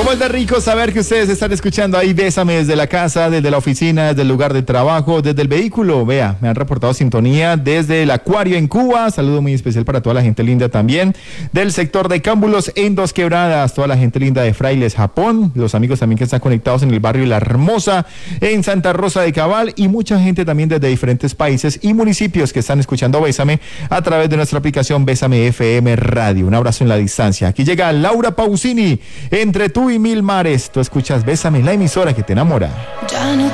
¿Cómo es de rico saber que ustedes están escuchando ahí? Bésame desde la casa, desde la oficina, desde el lugar de trabajo, desde el vehículo. Vea, me han reportado sintonía desde el Acuario en Cuba. Saludo muy especial para toda la gente linda también. Del sector de Cámbulos en Dos Quebradas, toda la gente linda de Frailes, Japón. Los amigos también que están conectados en el barrio La Hermosa, en Santa Rosa de Cabal. Y mucha gente también desde diferentes países y municipios que están escuchando Bésame a través de nuestra aplicación Bésame FM Radio. Un abrazo en la distancia. Aquí llega Laura Pausini, Entre tú y mil mares. Tú escuchas Bésame, la emisora que te enamora. Ya no